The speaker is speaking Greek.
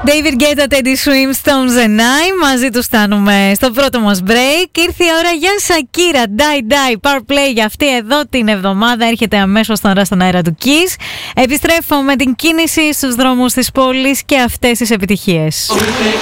David Guetta, Teddy Swim, Stones and I. Μαζί τους φτάνουμε στο πρώτο μας break. Ήρθε η ώρα για Shakira, Die Die, Power Play για αυτή εδώ την εβδομάδα. Έρχεται αμέσως τώρα στον αέρα του Kiss. Επιστρέφω με την κίνηση στους δρόμους της πόλης και αυτές τις επιτυχίες.